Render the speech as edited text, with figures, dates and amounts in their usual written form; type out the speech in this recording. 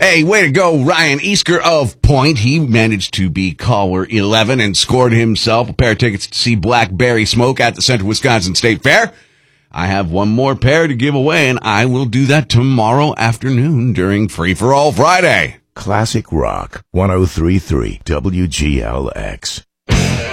Hey, way to go, Ryan Easker of Point. He managed to be caller 11 and scored himself a pair of tickets to see Blackberry Smoke at the Central Wisconsin State Fair. I have one more pair to give away, and I will do that tomorrow afternoon during Free for All Friday. Classic Rock 103.3 WGLX.